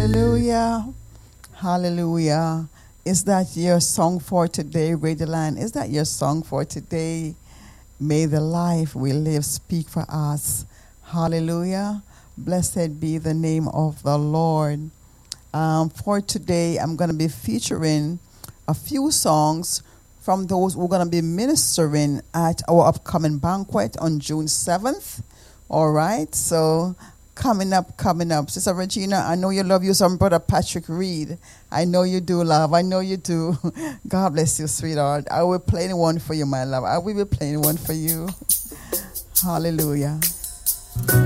Hallelujah. Hallelujah. Is that your song for today, Radio Land? Is that your song for today? May the life we live speak for us. Hallelujah. Blessed be the name of the Lord. For today, I'm going to be featuring a few songs from those who are going to be ministering at our upcoming banquet on June 7th. All right, so coming up. Sister Regina, I know you love you some Brother Patrick Reed. I know you do, love. I know you do. God bless you, sweetheart. I will play one for you, my love. I will be playing one for you. Hallelujah.